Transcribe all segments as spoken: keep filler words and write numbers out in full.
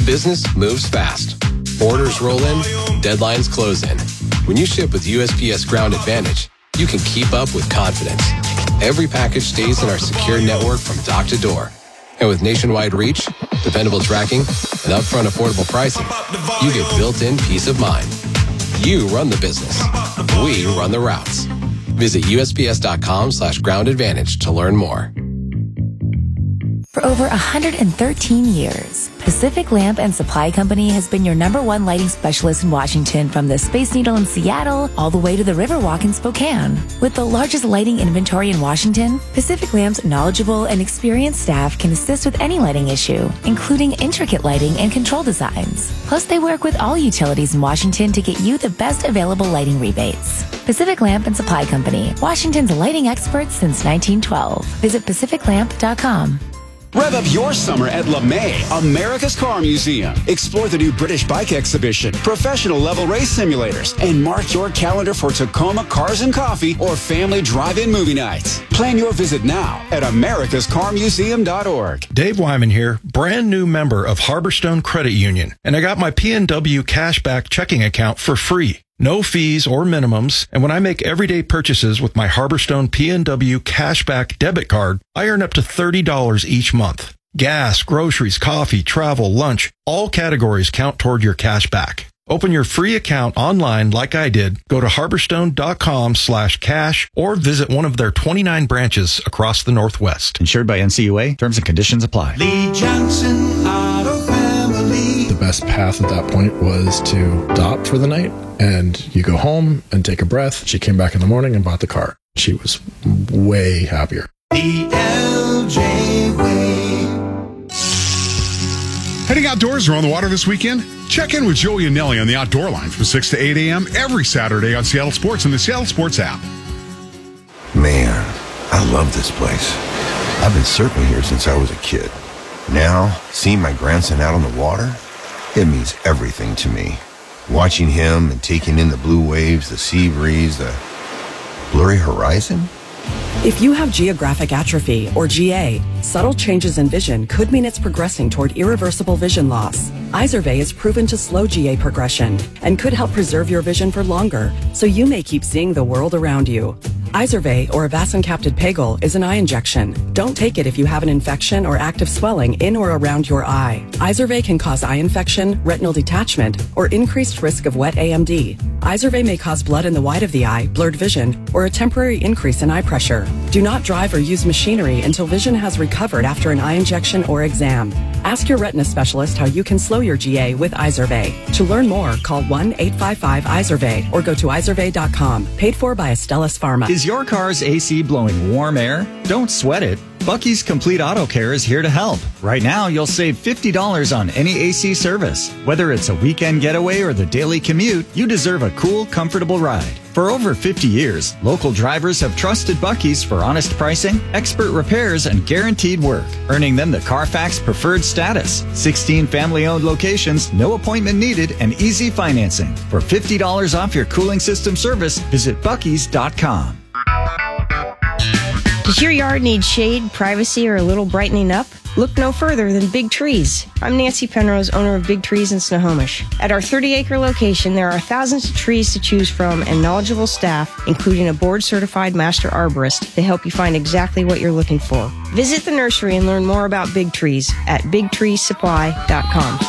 Business moves fast. Orders roll in, deadlines close in. When you ship with U S P S Ground Advantage, you can keep up with confidence. Every package stays in our secure network from dock to door. And with nationwide reach, dependable tracking, and upfront affordable pricing, you get built-in peace of mind. You run the business. We run the routes. Visit USPS.com slash ground advantage to learn more. For over one hundred thirteen years, Pacific Lamp and Supply Company has been your number one lighting specialist in Washington, from the Space Needle in Seattle all the way to the Riverwalk in Spokane. With the largest lighting inventory in Washington, Pacific Lamp's knowledgeable and experienced staff can assist with any lighting issue, including intricate lighting and control designs. Plus, they work with all utilities in Washington to get you the best available lighting rebates. Pacific Lamp and Supply Company, Washington's lighting experts since nineteen twelve. Visit pacific lamp dot com. Rev up your summer at LeMay, America's Car Museum. Explore the new British Bike Exhibition, professional level race simulators, and mark your calendar for Tacoma Cars and Coffee or family drive-in movie nights. Plan your visit now at americas car museum dot org. Dave Wyman here, brand new member of Harborstone Credit Union, and I got my P N W cashback checking account for free. No fees or minimums, and when I make everyday purchases with my Harborstone P N W Cashback debit card, I earn up to thirty dollars each month. Gas, groceries, coffee, travel, lunch, all categories count toward your cashback. Open your free account online like I did. Go to harborstone.com slash cash or visit one of their twenty-nine branches across the Northwest. Insured by N C U A. Terms and conditions apply. Lee Johnson Auto Family. The best path at that point was to stop for the night, and you go home and take a breath. She came back in the morning and bought the car. She was way happier. The L J Way. Heading outdoors or on the water this weekend? Check in with Joey and Nelly on the Outdoor Line from six to eight a.m. every Saturday on Seattle Sports and the Seattle Sports app. Man, I love this place. I've been surfing here since I was a kid. Now, seeing my grandson out on the water, it means everything to me. Watching him and taking in the blue waves, the sea breeze, the blurry horizon. If you have geographic atrophy, or G A, subtle changes in vision could mean it's progressing toward irreversible vision loss. Izervay is proven to slow G A progression and could help preserve your vision for longer, so you may keep seeing the world around you. Izervay, or avacincaptad pegol, is an eye injection. Don't take it if you have an infection or active swelling in or around your eye. Izervay can cause eye infection, retinal detachment, or increased risk of wet A M D. Izervay may cause blood in the white of the eye, blurred vision, or a temporary increase in eye pressure. Do not drive or use machinery until vision has recovered after an eye injection or exam. Ask your retina specialist how you can slow your G A with Izervay. To learn more, call one eight five five Izervay or go to izervay dot com. Paid for by Astellas Pharma. Is your car's A C blowing warm air? Don't sweat it. Bucky's Complete Auto Care is here to help. Right now, you'll save fifty dollars on any A C service. Whether it's a weekend getaway or the daily commute, you deserve a cool, comfortable ride. For over fifty years, local drivers have trusted Bucky's for honest pricing, expert repairs, and guaranteed work, earning them the Carfax Preferred status. sixteen family-owned locations, no appointment needed, and easy financing. For fifty dollars off your cooling system service, visit buckys dot com. Does your yard need shade, privacy, or a little brightening up? Look no further than Big Trees. I'm Nancy Penrose, owner of Big Trees in Snohomish. At our thirty-acre location, there are thousands of trees to choose from and knowledgeable staff, including a board-certified master arborist, to help you find exactly what you're looking for. Visit the nursery and learn more about Big Trees at big trees supply dot com.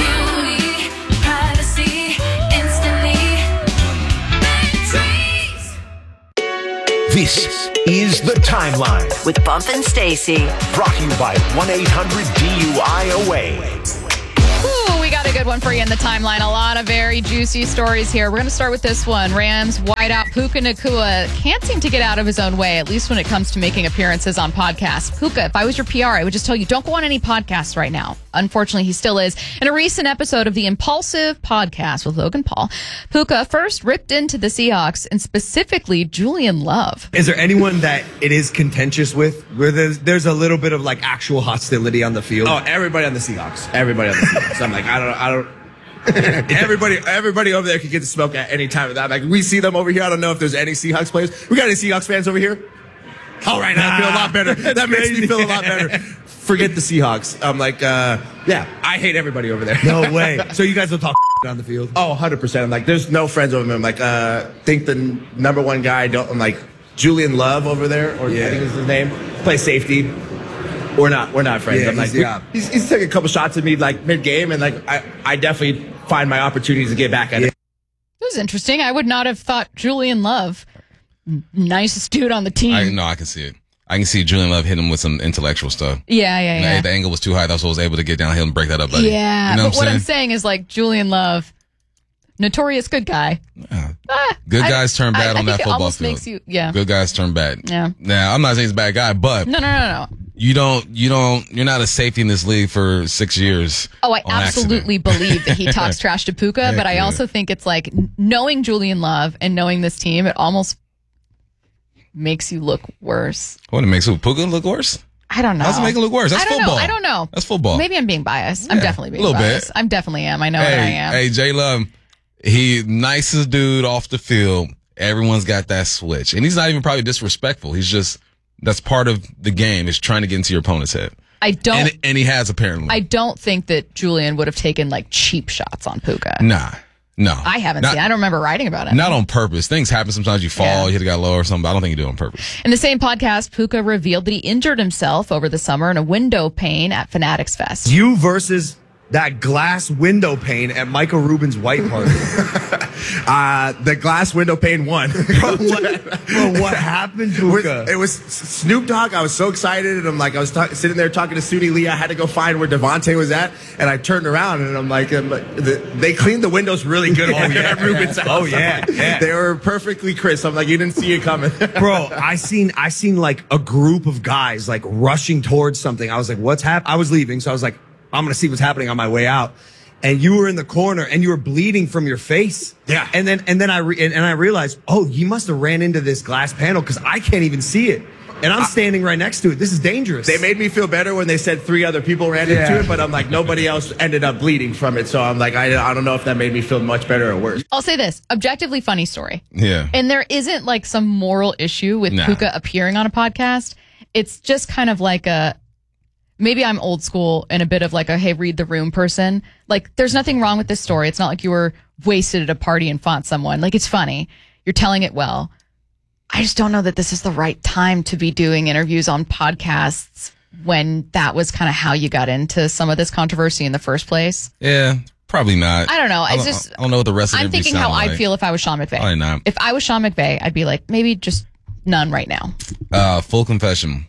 This is The Timeline with Bump and Stacy. Brought to you by one eight hundred D U I A W A Y. Ooh, we got a good one for you in the timeline. A lot of very juicy stories here. We're going to start with this one. Rams wideout Puka Nacua can't seem to get out of his own way, at least when it comes to making appearances on podcasts. Puka, if I was your P R, I would just tell you, don't go on any podcasts right now. Unfortunately, he still is. In a recent episode of the Impulsive podcast with Logan Paul, Puka first ripped into the Seahawks and specifically Julian Love. Is there anyone that it is contentious with, where there's, there's a little bit of like actual hostility on the field? Oh, everybody on the Seahawks. Everybody on the Seahawks. I'm like, I don't, I don't. everybody, everybody over there could get the smoke at any time of that. Like, we see them over here. I don't know if there's any Seahawks players. We got any Seahawks fans over here? All right, I feel a lot better. That makes me feel a lot better. forget the Seahawks. I'm like, uh, yeah, I hate everybody over there. No way. So you guys will talk on the field? Oh, one hundred percent. I'm like, there's no friends over there. I'm like, uh, think the n- number one guy, don't, I'm like, Julian Love over there, or Yeah. I think is his name, plays safety. We're not, we're not friends. Yeah, I'm like, he's the op. we, he's, he's taking a couple shots at me like mid game, and like, I, I definitely find my opportunities to get back at it. It was interesting. I would not have thought Julian Love, nicest dude on the team. I no, I can see it. I can see Julian Love hit him with some intellectual stuff. Yeah, yeah, And yeah. The angle was too high. That's what I was able to get downhill and break that up, buddy. Yeah, You know but what I'm saying is like Julian Love, notorious good guy. Ah, Good I- guys turn I- bad I on think that it football almost field. makes you- yeah. Good guys turn bad. Yeah. Now, I'm not saying he's a bad guy, but No, no, no, no. you don't, you don't, you're not a safety in this league for six years. Oh, I on absolutely accident. believe that he talks trash to Puka, Heck but I yeah. also think it's like knowing Julian Love and knowing this team, it almost makes you look worse. What, it makes Puka look worse? I don't know. How's it make it look worse? That's I don't football. know. I don't know. That's football. Maybe I'm being biased. I'm Yeah, definitely being a little biased. bit. I'm definitely am. I know hey, that I am. Hey, J Love, he nicest dude off the field. Everyone's got that switch. And he's not even probably disrespectful. He's just, that's part of the game, is trying to get into your opponent's head. I don't. And, and he has apparently. I don't think that Julian would have taken like cheap shots on Puka. Nah, no. I haven't Not- seen. I don't remember writing about it. Not on purpose. Things happen. Sometimes you fall, Yeah. you hit a guy low or something, but I don't think you do it on purpose. In the same podcast, Puka revealed that he injured himself over the summer in a window pane at Fanatics Fest. You versus that glass window pane at Michael Rubin's white party. Uh, the glass window pane won. Bro, what, bro, what happened, Puka? It was Snoop Dogg. I was so excited, and I'm like, I was ta- sitting there talking to Sudi Lee. I had to go find where Devontae was at, and I turned around, and I'm like, um, the, they cleaned the windows really good over here at Rubin's house. Oh, yeah, yeah. They were perfectly crisp. I'm like, you didn't see it coming. Bro, I seen I seen like a group of guys like rushing towards something. I was like, what's happening? I was leaving, so I was like, I'm gonna see what's happening on my way out. And you were in the corner and you were bleeding from your face. Yeah. And then and then I re- and, and I realized, oh, you must have ran into this glass panel because I can't even see it. And I'm standing right next to it. This is dangerous. They made me feel better when they said three other people ran Yeah. into it, but I'm like, nobody else ended up bleeding from it. So I'm like, I, I don't know if that made me feel much better or worse. I'll say this, objectively funny story. Yeah. And there isn't like some moral issue with Nah. Puka appearing on a podcast. It's just kind of like a, maybe I'm old school and a bit of like a, hey, read the room person. Like, there's nothing wrong with this story. It's not like you were wasted at a party and fought someone. Like, it's funny. You're telling it well. I just don't know that this is the right time to be doing interviews on podcasts when that was kind of how you got into some of this controversy in the first place. Yeah, probably not. I don't know. I It's don't, just, I don't know what the rest of I'm it thinking sound how like. I'd feel if I was Sean McVay. Probably not. If I was Sean McVay, I'd be like, maybe just none right now. Uh, full confession.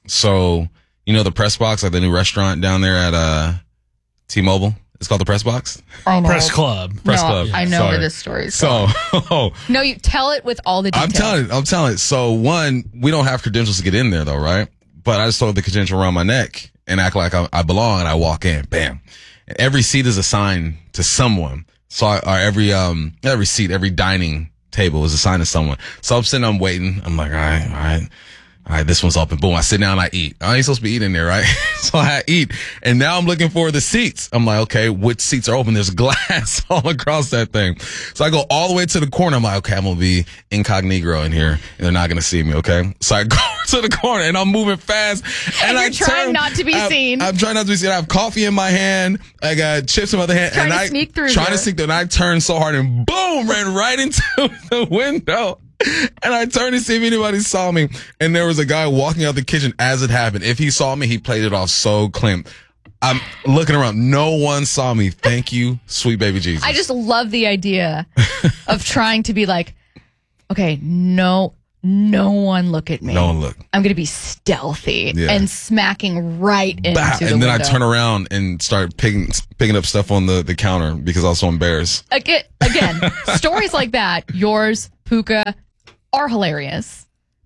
So, you know the Press Box, like the new restaurant down there at uh, T-Mobile? It's called the Press Box? I know. Press Club. Press No, Club. I know Sorry. where this story is So, No, you tell it with all the details. I'm telling it. I'm telling it. So, one, we don't have credentials to get in there, though, right? But I just throw the credential around my neck and act like I, I belong, and I walk in. Bam. And every seat is assigned to someone. So, I, or every um every seat, every dining table is assigned to someone. So I'm sitting, I'm waiting. I'm like, all right, all right. All right, this one's open. Boom. I sit down, I eat. I ain't supposed to be eating there, right? So I eat. And now I'm looking for the seats. I'm like, okay, which seats are open? There's glass all across that thing. So I go all the way to the corner. I'm like, okay, I'm going to be incognito in here and they're not going to see me, okay? So I go to the corner and I'm moving fast. And, And I you're trying turn- not to be I'm- seen. I'm trying not to be seen. I have coffee in my hand. I got chips in my other hand. Trying and to I, sneak through Trying there. to sneak through. And I turned so hard and boom, ran right into the window. And I turned to see if anybody saw me. And there was a guy walking out the kitchen as it happened. If he saw me, he played it off so clean. I'm looking around. No one saw me. Thank you, sweet baby Jesus. I just love the idea of trying to be like, okay, no, no one look at me. No one look. I'm going to be stealthy Yeah. and smacking right into Bah, the and then window. I turn around and start picking picking up stuff on the, the counter because I was so embarrassed. Again, again stories like that, yours, Puka, are hilarious.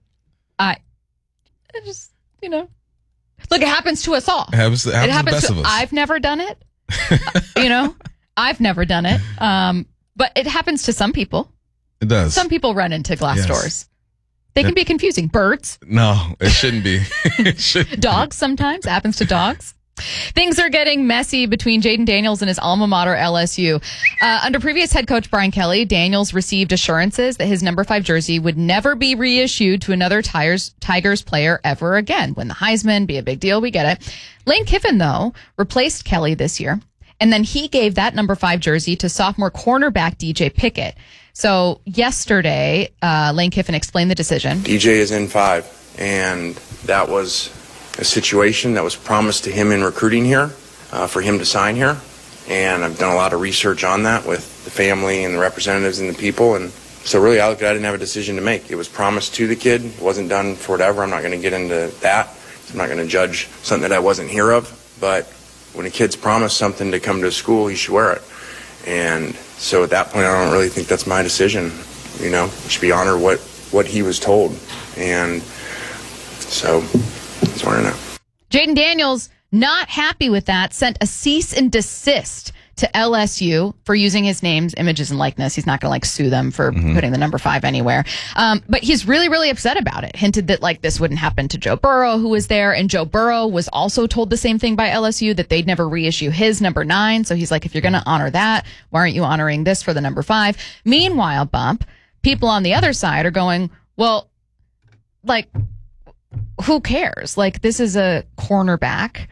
I, I just, you know, look, it happens to us all. It happens, it happens to the best to, of us. I've never done it. you know, I've never done it. Um, but it happens to some people. It does. Some people run into glass Yes. doors. They can be confusing. Birds, No, it shouldn't be. It shouldn't. dogs sometimes. Happens to dogs. Things are getting messy between Jaden Daniels and his alma mater, L S U. Uh, under previous head coach Brian Kelly, Daniels received assurances that his number five jersey would never be reissued to another Tigers, Tigers player ever again. Win the Heisman, be a big deal, we get it. Lane Kiffin, though, replaced Kelly this year, and then he gave that number five jersey to sophomore cornerback D J Pickett. So yesterday, uh, Lane Kiffin explained the decision. D J is in five, and that was a situation that was promised to him in recruiting here, uh, for him to sign here. And I've done a lot of research on that with the family and the representatives and the people. And so really, I looked at it, I didn't have a decision to make. It was promised to the kid. It wasn't done for whatever. I'm not going to get into that. I'm not going to judge something that I wasn't here of. But when a kid's promised something to come to school, he should wear it. And so at that point, I don't really think that's my decision. You know, it should be honor what, what he was told. And so that's what I know. Jaden Daniels, not happy with that, sent a cease and desist to L S U for using his names, images, and likeness. He's not going to like sue them for mm-hmm. putting the number five anywhere. Um, but he's really, really upset about it. Hinted that like this wouldn't happen to Joe Burrow, who was there. And Joe Burrow was also told the same thing by L S U, that they'd never reissue his number nine. So he's like, if you're going to honor that, why aren't you honoring this for the number five? Meanwhile, Bump, people on the other side are going, well, like, who cares? Like, this is a cornerback.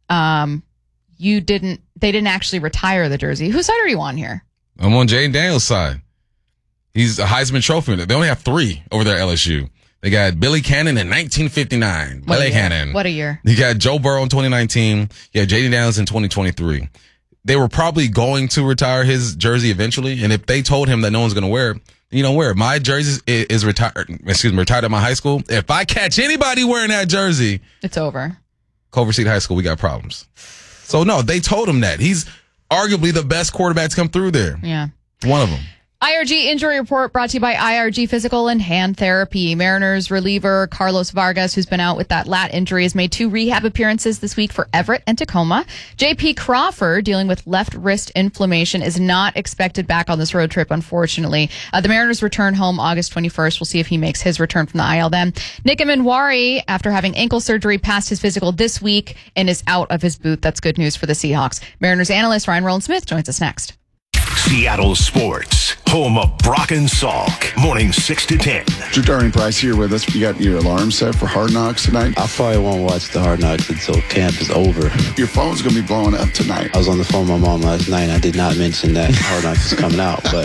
Um, you didn't, they didn't actually retire the jersey. Whose side are you on here? I'm on Jaden Daniels' side. He's a Heisman Trophy winner. They only have three over there at L S U. They got Billy Cannon in nineteen fifty-nine. What Billy Cannon. What a year. You got Joe Burrow in twenty nineteen. You have Jaden Daniels in twenty twenty-three. They were probably going to retire his jersey eventually. And if they told him that no one's going to wear it, you don't wear it. My jersey is, is retired, excuse me, retired at my high school. If I catch anybody wearing that jersey, it's over. Culver City High School, we got problems. So no, they told him that. He's arguably the best quarterback to come through there. Yeah. One of them. I R G Injury Report brought to you by I R G Physical and Hand Therapy. Mariners reliever Carlos Vargas, who's been out with that lat injury, has made two rehab appearances this week for Everett and Tacoma. J P Crawford, dealing with left wrist inflammation, is not expected back on this road trip, unfortunately. Uh, the Mariners return home August twenty-first. We'll see if he makes his return from the I L then. Nick Emanwari, after having ankle surgery, passed his physical this week and is out of his boot. That's good news for the Seahawks. Mariners analyst Ryan Roland-Smith joins us next. Seattle Sports, home of Brock and Salk, morning six to ten. Drew Darling Price here with us. You got your alarm set for Hard Knocks tonight? I probably won't watch the Hard Knocks until camp is over. Your phone's going to be blowing up tonight. I was on the phone with my mom last night, and I did not mention that Hard Knocks is coming out, but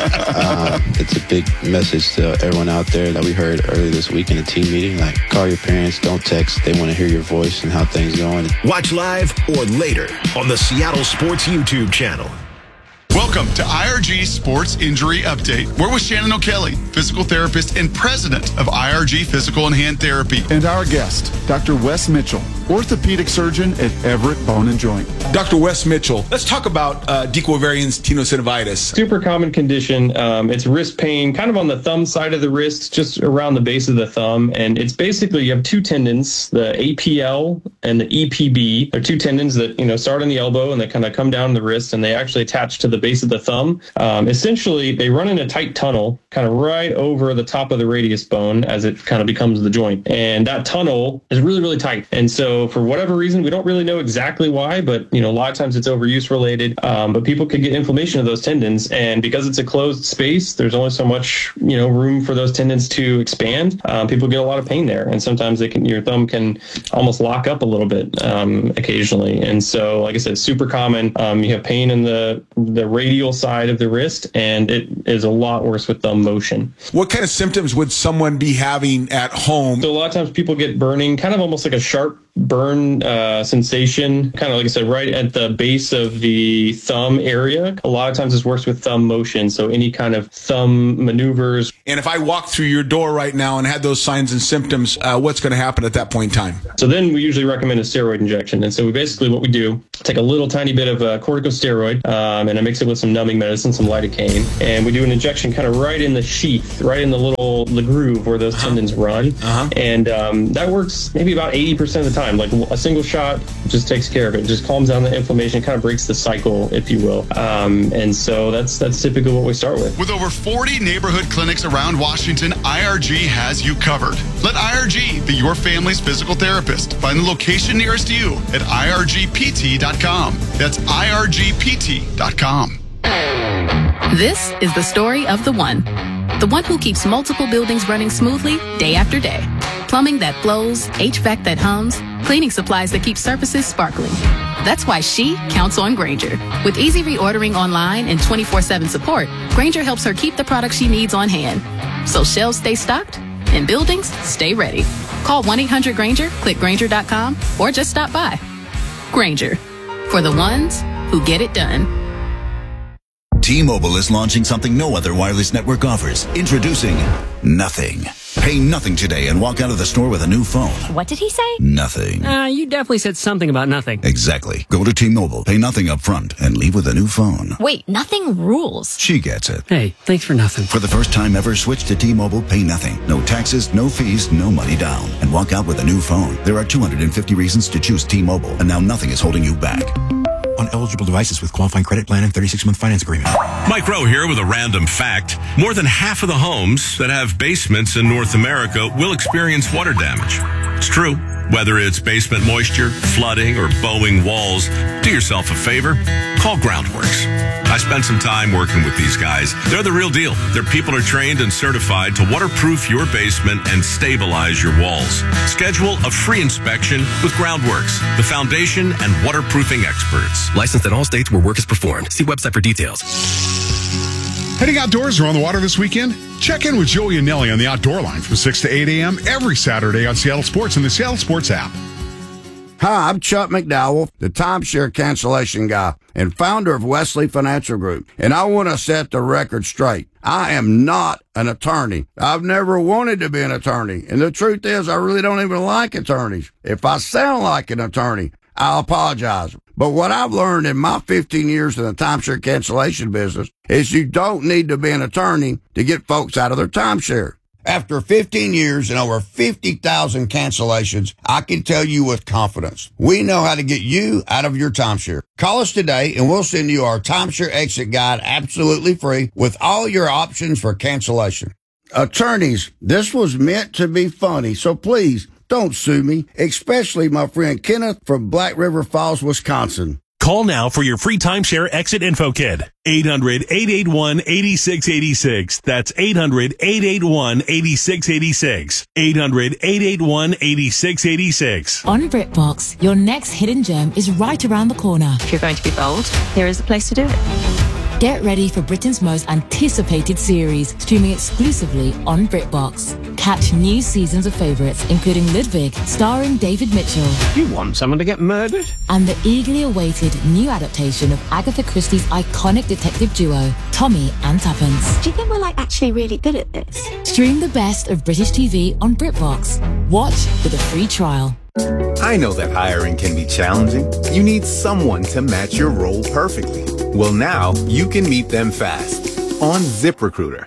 uh, it's a big message to everyone out there that we heard earlier this week in a team meeting. Like, call your parents, don't text. They want to hear your voice and how things are going. Watch live or later on the Seattle Sports YouTube channel. Welcome to I R G Sports Injury Update. We're with Shannon O'Kelly, physical therapist and president of I R G Physical and Hand Therapy. And our guest, Doctor Wes Mitchell, orthopedic surgeon at Everett Bone and Joint. Doctor Wes Mitchell, let's talk about uh, Dequivarians tenosynovitis. Super common condition. Um, it's wrist pain, kind of on the thumb side of the wrist, just around the base of the thumb. And it's basically, you have two tendons, the A P L and the E P B. They're two tendons that, you know, start on the elbow and they kind of come down the wrist, and they actually attach to the base of the thumb. Um, essentially, they run in a tight tunnel kind of right over the top of the radius bone as it kind of becomes the joint. And that tunnel is really, really tight. And so for whatever reason, we don't really know exactly why, but, you know, a lot of times it's overuse related. Um, but people can get inflammation of those tendons. And because it's a closed space, there's only so much, you know, room for those tendons to expand. Um, people get a lot of pain there. And sometimes they can, your thumb can almost lock up a little bit um, occasionally. And so, like I said, super common. Um, you have pain in the, the radial side of the wrist, and it is a lot worse with thumb motion. What kind of symptoms would someone be having at home? So a lot of times people get burning, kind of almost like a sharp burn uh, sensation, kind of like I said, right at the base of the thumb area. A lot of times this works with thumb motion, so any kind of thumb maneuvers. And if I walk through your door right now and had those signs and symptoms, uh, what's going to happen at that point in time? So then we usually recommend a steroid injection. And so we basically what we do take a little tiny bit of uh, corticosteroid, um, and I mix it with some numbing medicine, some lidocaine, and we do an injection kind of right in the sheath, right in the little the groove where those tendons run. Uh-huh. And um, that works maybe about eighty percent of the time. Like a single shot just takes care of it, just calms down the inflammation, kind of breaks the cycle, if you will. Um, and so that's that's typically what we start with. With over forty neighborhood clinics around Washington, I R G has you covered. Let I R G be your family's physical therapist. Find the location nearest you at I R G P T dot com. That's I R G P T dot com. This is the story of the one. The one who keeps multiple buildings running smoothly day after day. Plumbing that flows, H V A C that hums, cleaning supplies that keep surfaces sparkling. That's why she counts on Grainger. With easy reordering online and twenty-four seven support, Grainger helps her keep the products she needs on hand. So shelves stay stocked and buildings stay ready. Call one eight hundred Grainger, click Grainger dot com, or just stop by. Grainger, for the ones who get it done. T-Mobile is launching something no other wireless network offers. Introducing Nothing. Pay nothing today and walk out of the store with a new phone. What did he say? Nothing. Uh, you definitely said something about nothing. Exactly. Go to T-Mobile, pay nothing up front, and leave with a new phone. Wait, nothing rules. She gets it. Hey, thanks for nothing. For the first time ever, switch to T-Mobile, pay nothing. No taxes, no fees, no money down. And walk out with a new phone. There are two hundred fifty reasons to choose T-Mobile, and now nothing is holding you back. On eligible devices with qualifying credit plan and thirty-six month finance agreement. Mike Rowe here with a random fact. More than half of the homes that have basements in North America will experience water damage. It's true. Whether it's basement moisture, flooding, or bowing walls, do yourself a favor. Call Groundworks. I spent some time working with these guys. They're the real deal. Their people are trained and certified to waterproof your basement and stabilize your walls. Schedule a free inspection with Groundworks, the foundation and waterproofing experts. Licensed in all states where work is performed. See website for details. Heading outdoors or on the water this weekend? Check in with Joey and Nelly on the Outdoor Line from six to eight a.m. every Saturday on Seattle Sports and the Seattle Sports app. Hi, I'm Chuck McDowell, the timeshare cancellation guy and founder of Wesley Financial Group, and I want to set the record straight. I am not an attorney. I've never wanted to be an attorney, and the truth is I really don't even like attorneys. If I sound like an attorney, I apologize. But what I've learned in my fifteen years in the timeshare cancellation business is you don't need to be an attorney to get folks out of their timeshare. After fifteen years and over fifty thousand cancellations, I can tell you with confidence, we know how to get you out of your timeshare. Call us today and we'll send you our timeshare exit guide absolutely free with all your options for cancellation. Attorneys, this was meant to be funny, so please don't sue me, especially my friend Kenneth from Black River Falls, Wisconsin. Call now for your free timeshare exit info kit. eight hundred, eight eight one, eight six eight six. That's eight hundred, eight eight one, eight six eight six. eight hundred, eight eight one, eight six eight six. On BritBox, your next hidden gem is right around the corner. If you're going to be bold, here is the place to do it. Get ready for Britain's most anticipated series, streaming exclusively on BritBox. Catch new seasons of favourites, including Ludwig, starring David Mitchell. You want someone to get murdered? And the eagerly awaited new adaptation of Agatha Christie's iconic detective duo, Tommy and Tuppence. Do you think we're like actually really good at this? Stream the best of British T V on BritBox. Watch with a free trial. I know that hiring can be challenging. You need someone to match your role perfectly. Well, now you can meet them fast on ZipRecruiter.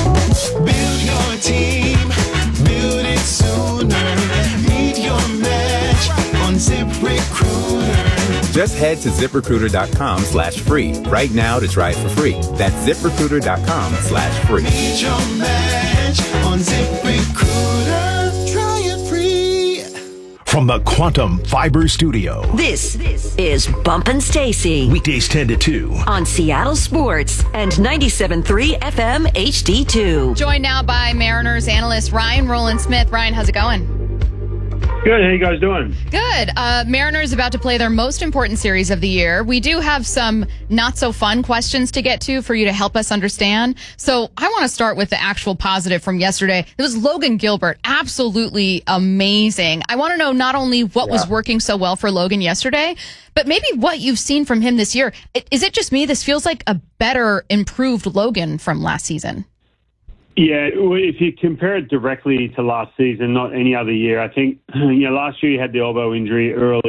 Build your team, build it sooner. Meet your match on ZipRecruiter. Just head to ZipRecruiter.com slash free right now to try it for free. That's ZipRecruiter.com slash free. Meet your match on ZipRecruiter. Try it free. From the Quantum Fiber Studio. This is Bumpin' Stacy. Weekdays ten to two. On Seattle Sports and ninety-seven point three F M H D two. Joined now by Mariners analyst Ryan Rowland-Smith. Ryan, how's it going? Good. How you guys doing? Good. Uh, Mariners about to play their most important series of the year. We do have some not so fun questions to get to for you to help us understand. So I want to start with the actual positive from yesterday. It was Logan Gilbert. Absolutely amazing. I want to know not only what yeah. was working so well for Logan yesterday, but maybe what you've seen from him this year. Is it just me? This feels like a better, improved Logan from last season. Yeah, if you compare it directly to last season, not any other year, I think, you know, last year he had the elbow injury early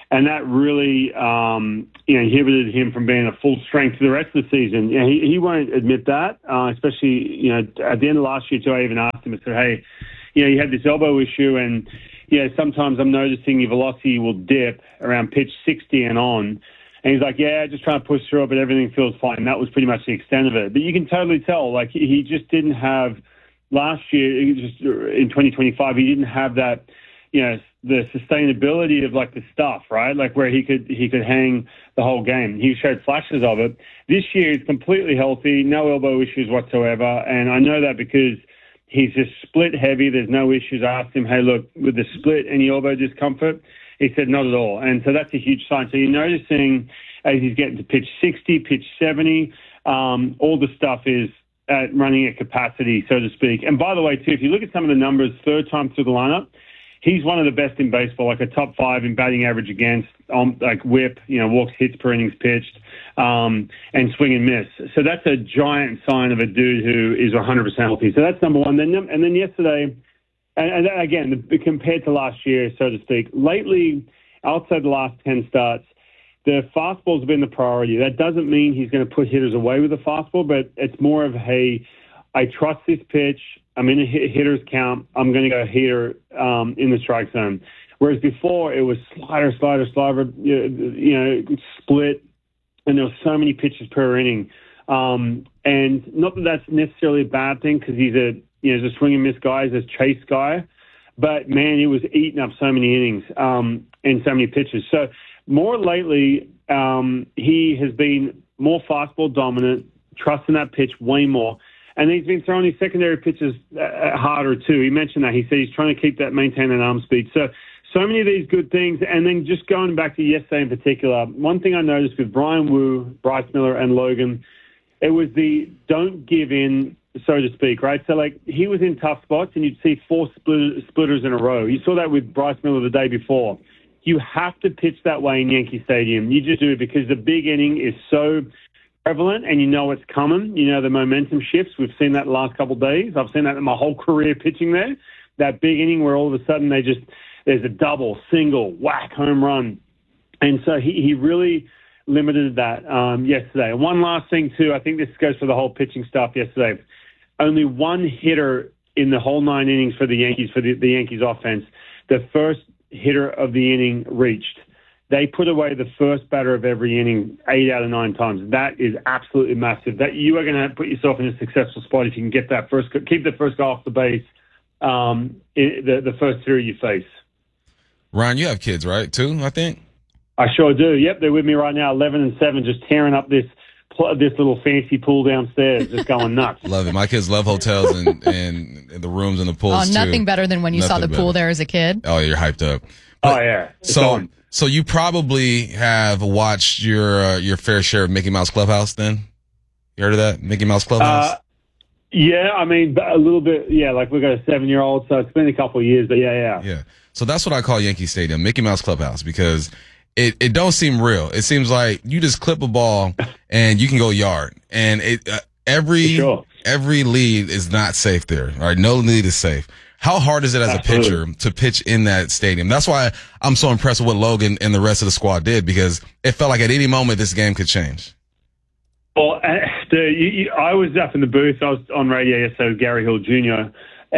And that really, um, you know, inhibited him from being a full strength for the rest of the season. You know, he, he won't admit that, uh, especially, you know, at the end of last year, too, I even asked him, I said, hey, you know, you had this elbow issue, and, you know, sometimes I'm noticing your velocity will dip around pitch sixty and on. And he's like, yeah, just trying to push through it, but everything feels fine. And that was pretty much the extent of it. But you can totally tell, like, he, he just didn't have, last year, he just in twenty twenty-five, he didn't have that, you know, the sustainability of like the stuff, right? Like where he could he could hang the whole game. He showed flashes of it. This year he's completely healthy, no elbow issues whatsoever. And I know that because he's just split heavy. There's no issues. I asked him, hey, look, with the split, any elbow discomfort? He said, not at all. And so that's a huge sign. So you're noticing as he's getting to pitch sixty, pitch seventy, um, all the stuff is at running at capacity, so to speak. And by the way, too, if you look at some of the numbers, third time through the lineup, he's one of the best in baseball, like a top five in batting average against, um, like whip, you know, walks, hits per innings pitched, um, and swing and miss. So that's a giant sign of a dude who is one hundred percent healthy. So that's number one. Then, and then yesterday, and, and again, the, compared to last year, so to speak, lately, outside the last ten starts, the fastball's been the priority. That doesn't mean he's going to put hitters away with the fastball, but it's more of, hey, I trust this pitch. I'm in a hitter's count. I'm going to go hitter um, in the strike zone. Whereas before, it was slider, slider, slider, you know, split, and there were so many pitches per inning. Um, and not that that's necessarily a bad thing because he's a, you know, he's a swing and miss guy, he's a chase guy. But, man, he was eating up so many innings um, and so many pitches. So more lately, um, he has been more fastball dominant, trusting that pitch way more. And he's been throwing his secondary pitches uh, harder, too. He mentioned that. He said he's trying to keep that, maintain that arm speed. So, so many of these good things. And then just going back to yesterday in particular, one thing I noticed with Brian Wu, Bryce Miller, and Logan, it was the don't give in, so to speak, right? So, like, he was in tough spots, and you'd see four split, splitters in a row. You saw that with Bryce Miller the day before. You have to pitch that way in Yankee Stadium. You just do it because the big inning is so prevalent, and you know it's coming. You know the momentum shifts. We've seen that the last couple of days. I've seen that in my whole career pitching there. That big inning where all of a sudden they just there's a double, single, whack, home run, and so he he really limited that um, yesterday. And one last thing too, I think this goes for the whole pitching stuff yesterday. Only one hitter in the whole nine innings for the Yankees for the, the Yankees offense. The first hitter of the inning reached. They put away the first batter of every inning eight out of nine times. That is absolutely massive. That you are going to put yourself in a successful spot if you can get that first, keep the first guy off the base, um, the the first hitter you face. Ryan, you have kids, right? Too, I think. I sure do. Yep, they're with me right now, eleven and seven, just tearing up this this little fancy pool downstairs, just going nuts. Love it. My kids love hotels and, and the rooms and the pools Oh, nothing too. better than when you Nothing saw the better. pool there as a kid. Oh, you're hyped up. But, oh yeah. It's So, on. so you probably have watched your uh, your fair share of Mickey Mouse Clubhouse. Then you heard of that Mickey Mouse Clubhouse? Uh, yeah, I mean a little bit. Yeah, like we've got a seven-year-old, so it's been a couple of years, but yeah, yeah. Yeah. So that's what I call Yankee Stadium, Mickey Mouse Clubhouse, because it, it don't seem real. It seems like you just clip a ball and you can go yard. And it uh, every sure. every lead is not safe there. All right, no lead is safe. How hard is it as Absolutely. a pitcher to pitch in that stadium? That's why I'm so impressed with what Logan and the rest of the squad did, because it felt like at any moment this game could change. Well, uh, the, you, you, I was up in the booth. I was on radio yesterday with Gary Hill Junior,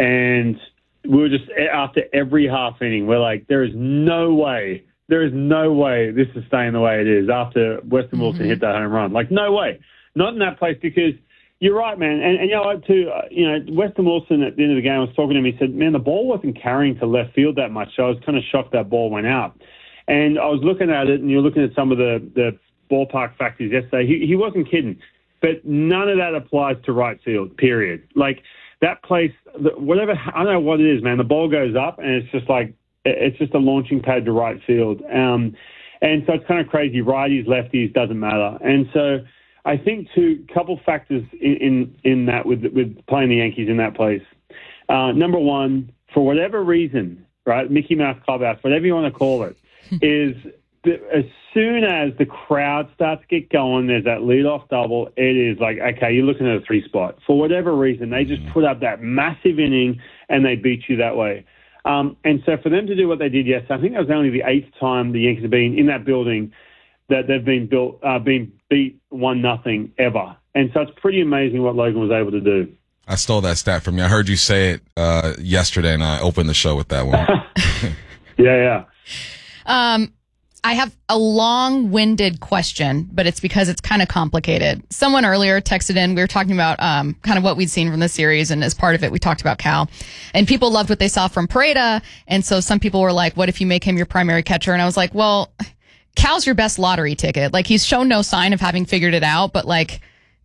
and we were just, after every half inning, we're like, there is no way, there is no way this is staying the way it is after Weston Wilson mm-hmm. hit that home run. Like, no way. Not in that place, because you're right, man. And, and you know what, too, uh, you know, Weston Wilson at the end of the game, I was talking to him, he said, man, the ball wasn't carrying to left field that much, so I was kind of shocked that ball went out. And I was looking at it, and you're looking at some of the, the ballpark factors yesterday. He, he wasn't kidding. But none of that applies to right field, period. Like, that place, whatever, I don't know what it is, man. The ball goes up, and it's just like, it's just a launching pad to right field. Um, and so it's kind of crazy. Righties, lefties, doesn't matter. And so I think, too, a couple factors in, in, in that with with playing the Yankees in that place. Uh, number one, for whatever reason, right, Mickey Mouse Clubhouse, whatever you want to call it, is the, as soon as the crowd starts to get going, there's that leadoff double, it is like, okay, you're looking at a three spot. For whatever reason, they just put up that massive inning and they beat you that way. Um, and so for them to do what they did yesterday, I think that was only the eighth time the Yankees have been in that building that they've been built, uh, been beat one nothing ever. And so it's pretty amazing what Logan was able to do. I stole that stat from you. I heard you say it uh, yesterday, and I opened the show with that one. yeah, yeah. Um, I have a long-winded question, but it's because it's kind of complicated. Someone earlier texted in. We were talking about um, kind of what we'd seen from the series, and as part of it, we talked about Cal. And people loved what they saw from Pareda, and so some people were like, what if you make him your primary catcher? And I was like, well, Cal's your best lottery ticket. Like, he's shown no sign of having figured it out, but, like,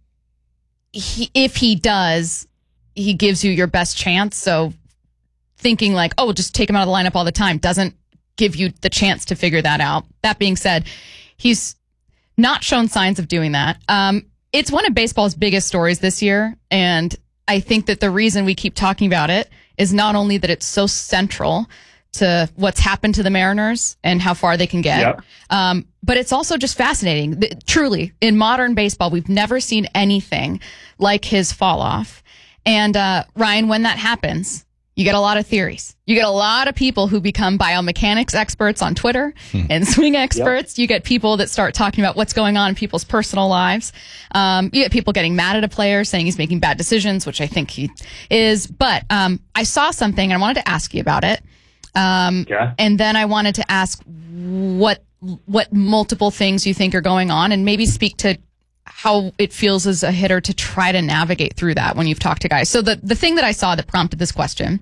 he, if he does, he gives you your best chance. So thinking like, oh, just take him out of the lineup all the time doesn't give you the chance to figure that out. That being said, he's not shown signs of doing that. Um, it's one of baseball's biggest stories this year. And I think that the reason we keep talking about it is not only that it's so central to what's happened to the Mariners and how far they can get, yep. um, but it's also just fascinating. The, truly, in modern baseball, we've never seen anything like his fall off. And uh, Ryan, when that happens, you get a lot of theories. You get a lot of people who become biomechanics experts on Twitter hmm. and swing experts. Yep. You get people that start talking about what's going on in people's personal lives. Um, you get people getting mad at a player saying he's making bad decisions, which I think he is. But um, I saw something and I wanted to ask you about it. Um, yeah. And then I wanted to ask what what multiple things you think are going on, and maybe speak to how it feels as a hitter to try to navigate through that when you've talked to guys. So the, the thing that I saw that prompted this question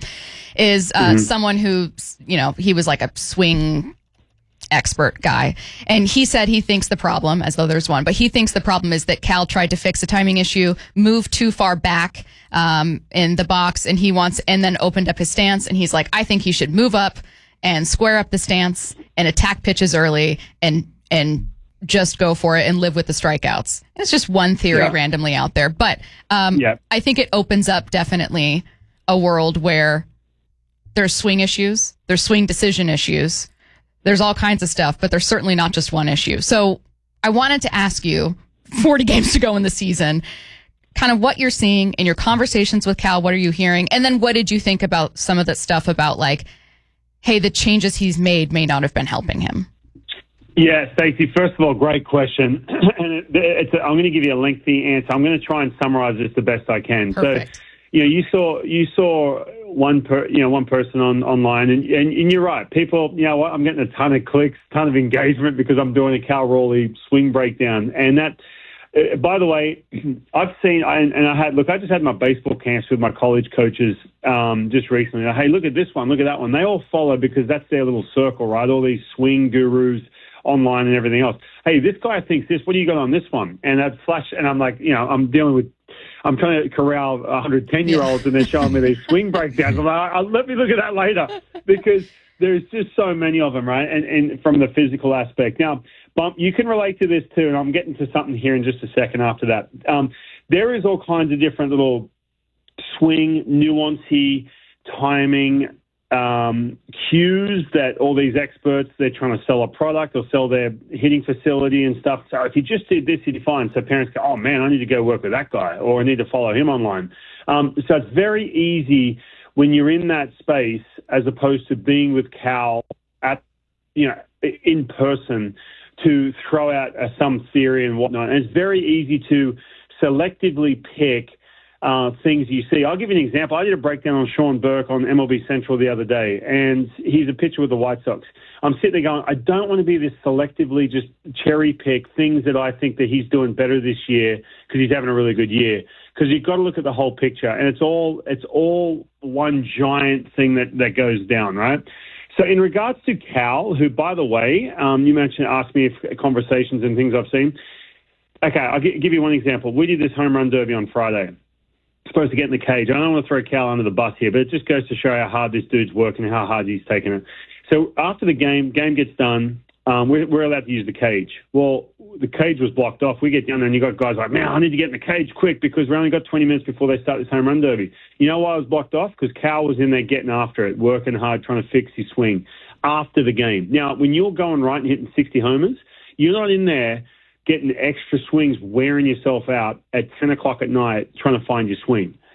is uh, mm-hmm. someone who, you know, he was like a swing expert guy. And he said he thinks the problem, as though there's one, but he thinks the problem is that Cal tried to fix a timing issue, moved too far back um, in the box, and he wants, and then opened up his stance. And he's like, I think he should move up and square up the stance and attack pitches early and, and, just go for it and live with the strikeouts. It's just one theory yeah. randomly out there. But um, yeah. I think it opens up definitely a world where there's swing issues, there's swing decision issues, there's all kinds of stuff, but there's certainly not just one issue. So I wanted to ask you, forty games to go in the season, kind of what you're seeing in your conversations with Cal. What are you hearing? And then what did you think about some of the stuff about like, hey, the changes he's made may not have been helping him? Yeah, Stacey, first of all, great question. and it, it's a, I'm going to give you a lengthy answer. I'm going to try and summarize this the best I can. Perfect. So, you know, you saw you saw one per, you know one person on online, and, and and you're right. People, you know what? I'm getting a ton of clicks, ton of engagement because I'm doing a Cal Raleigh swing breakdown. And that, uh, by the way, I've seen I, and I had look. I just had my baseball camps with my college coaches um, just recently. Hey, look at this one, look at that one. They all follow because that's their little circle, right? All these swing gurus online and everything else. Hey, this guy thinks this. What do you got on this one? And I'd flash, and I'm like, you know, I'm dealing with, I'm trying to corral one hundred ten-year-olds, and they're showing me these swing breakdowns. I'm like, I'll, let me look at that later, because there's just so many of them, right? And and from the physical aspect. Now, Bump, you can relate to this too, and I'm getting to something here in just a second after that. Um, there is all kinds of different little swing, nuancy, timing, Um, cues that all these experts, they're trying to sell a product or sell their hitting facility and stuff. So if you just did this, you'd be fine. So parents go, oh man, I need to go work with that guy, or I need to follow him online. Um, so it's very easy when you're in that space, as opposed to being with Cal at, you know, in person, to throw out uh, some theory and whatnot. And it's very easy to selectively pick Uh, things you see. I'll give you an example. I did a breakdown on Sean Burke on M L B Central the other day, and he's a pitcher with the White Sox. I'm sitting there going, I don't want to be this selectively just cherry pick things that I think that he's doing better this year because he's having a really good year. Because you've got to look at the whole picture, and it's all it's all one giant thing that, that goes down, right? So in regards to Cal, who, by the way, um, you mentioned, asked me if conversations and things I've seen. Okay, I'll give you one example. We did this home run derby on Friday. Supposed to get in the cage. I don't want to throw Cal under the bus here, but it just goes to show how hard this dude's working and how hard he's taking it. So after the game, game gets done, um, we're, we're allowed to use the cage. Well, the cage was blocked off. We get down there and you got guys like, man, I need to get in the cage quick because we only got twenty minutes before they start this home run derby. You know why it was blocked off? Because Cal was in there getting after it, working hard, trying to fix his swing after the game. Now, when you're going right and hitting sixty homers, you're not in there getting extra swings, wearing yourself out at ten o'clock at night, trying to find your swing.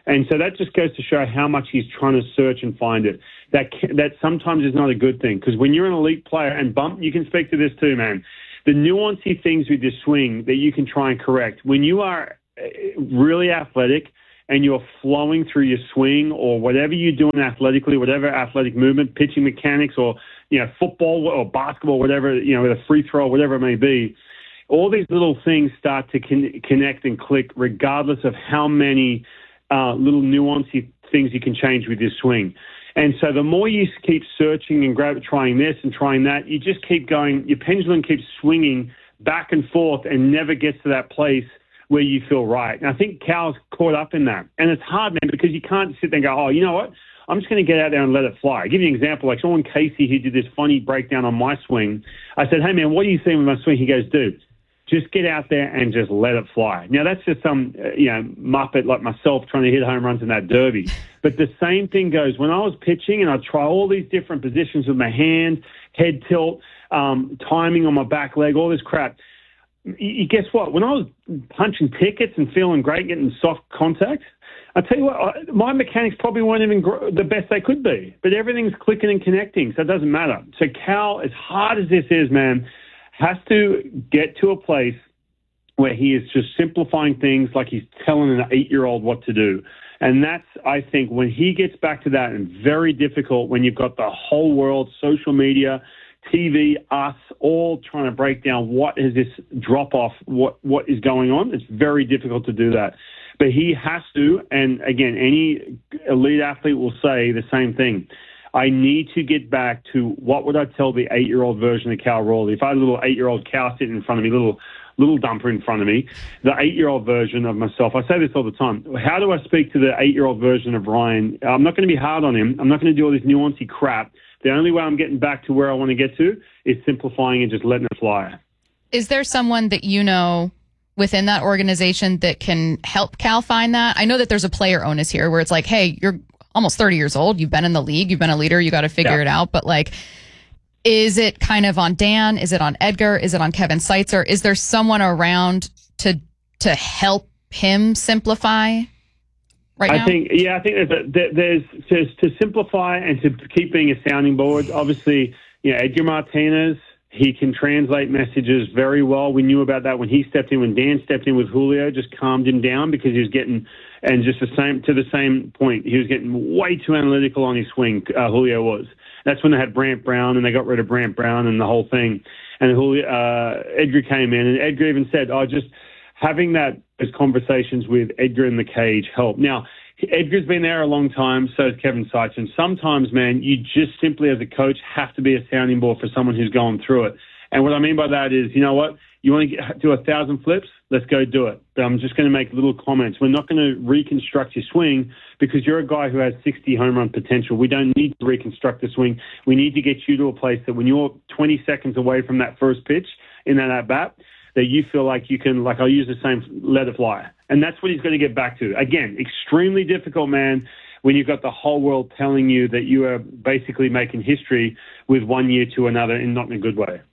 And so that just goes to show how much he's trying to search and find it. That that sometimes is not a good thing, because when you're an elite player, and Bump, you can speak to this too, man, the nuancy things with your swing that you can try and correct. When you are really athletic and you're flowing through your swing or whatever you're doing athletically, whatever athletic movement, pitching mechanics, or, you know, football or basketball, whatever, you know, with a free throw, whatever it may be, all these little things start to con- connect and click regardless of how many uh, little nuancy things you can change with your swing. And so the more you keep searching and grab, trying this and trying that, you just keep going, your pendulum keeps swinging back and forth and never gets to that place where you feel right. And I think Cal's caught up in that. And it's hard, man, because you can't sit there and go, oh, you know what? I'm just going to get out there and let it fly. I'll give you an example. Like Sean Casey, who did this funny breakdown on my swing. I said, hey, man, what are you seeing with my swing? He goes, dude, just get out there and just let it fly. Now, that's just some, uh, you know, muppet like myself trying to hit home runs in that derby. But the same thing goes when I was pitching and I try all these different positions with my hand, head tilt, um, timing on my back leg, all this crap. You, guess what? When I was punching tickets and feeling great, getting soft contact, I tell you what, I, my mechanics probably weren't even gr- the best they could be. But everything's clicking and connecting, so it doesn't matter. So Cal, as hard as this is, man, has to get to a place where he is just simplifying things like he's telling an eight-year-old what to do. And that's, I think, when he gets back to that, and very difficult when you've got the whole world, social media, T V, us, all trying to break down what is this drop-off, what what is going on. It's very difficult to do that. But he has to, and again, any elite athlete will say the same thing. I need to get back to what would I tell the eight-year-old version of Cal Raleigh. If I had a little eight-year-old Cal sitting in front of me, little little dumper in front of me, the eight-year-old version of myself, I say this all the time, how do I speak to the eight-year-old version of Ryan? I'm not going to be hard on him. I'm not going to do all this nuancy crap. The only way I'm getting back to where I want to get to is simplifying and just letting it fly. Is there someone that you know within that organization that can help Cal find that? I know that there's a player onus here where it's like, hey, you're almost thirty years old. You've been in the league. You've been a leader. You got to figure yeah. it out. But like, is it kind of on Dan? Is it on Edgar? Is it on Kevin Seitzer? Is there someone around to to help him simplify right I now? think, yeah, I think there's, a, there's to, to simplify and to keep being a sounding board. Obviously, you know, Edgar Martinez, he can translate messages very well. We knew about that when he stepped in. When Dan stepped in with Julio, just calmed him down because he was getting, and just the same to the same point, he was getting way too analytical on his swing. Uh, Julio was. That's when they had Brant Brown, and they got rid of Brant Brown and the whole thing. And Julio, uh, Edgar came in, and Edgar even said, "Oh, just having that those conversations with Edgar in the cage helped." Now, Edgar's been there a long time, so has Kevin Seitzer. And sometimes, man, you just simply as a coach have to be a sounding board for someone who's going through it. And what I mean by that is, you know what? You want to get, do a thousand flips? Let's go do it. But I'm just going to make little comments. We're not going to reconstruct your swing because you're a guy who has sixty home run potential. We don't need to reconstruct the swing. We need to get you to a place that when you're twenty seconds away from that first pitch in that at-bat, that you feel like you can, like I'll use the same, let it fly. And that's what he's going to get back to. Again, extremely difficult, man, when you've got the whole world telling you that you are basically making history with one year to another and not in a good way.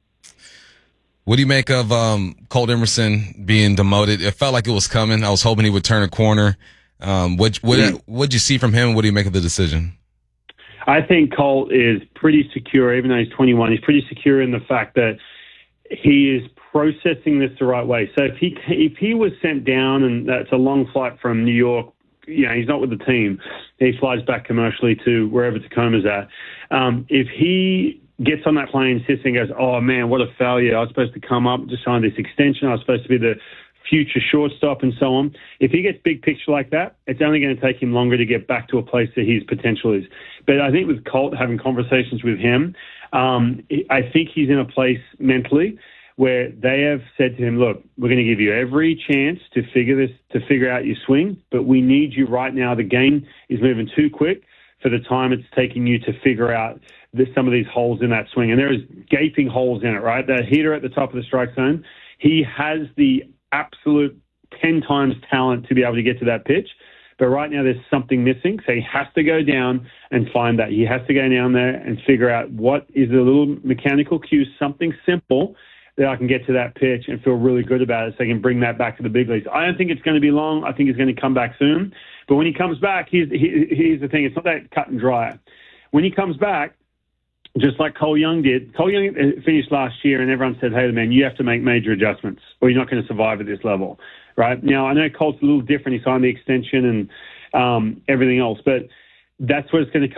What do you make of um, Colt Emerson being demoted? It felt like it was coming. I was hoping he would turn a corner. Um, what what Yeah. what'd you see from him? What do you make of the decision? I think Colt is pretty secure, even though he's twenty-one. He's pretty secure in the fact that he is processing this the right way. So if he if he was sent down, and that's a long flight from New York, you know, he's not with the team. He flies back commercially to wherever Tacoma's at. Um, if he gets on that plane, sits and goes, "Oh man, what a failure! I was supposed to come up to sign this extension. I was supposed to be the future shortstop," and so on. If he gets big picture like that, it's only going to take him longer to get back to a place that his potential is. But I think with Colt, having conversations with him, um, I think he's in a place mentally where they have said to him, "Look, we're going to give you every chance to figure this, to figure out your swing, but we need you right now. The game is moving too quick for the time it's taking you to figure out this, some of these holes in that swing." And there is gaping holes in it, right? The hitter at the top of the strike zone, he has the absolute ten times talent to be able to get to that pitch. But right now there's something missing. So he has to go down and find that. He has to go down there and figure out what is the little mechanical cue, something simple, that I can get to that pitch and feel really good about it so I can bring that back to the big leagues. I don't think it's going to be long. I think he's going to come back soon. But when he comes back, here's, here's the thing. It's not that cut and dry. When he comes back, just like Cole Young did, Cole Young finished last year and everyone said, hey, man, you have to make major adjustments or you're not going to survive at this level, right? Now, I know Colt's a little different. He signed the extension and um, everything else, but that's what it's going to come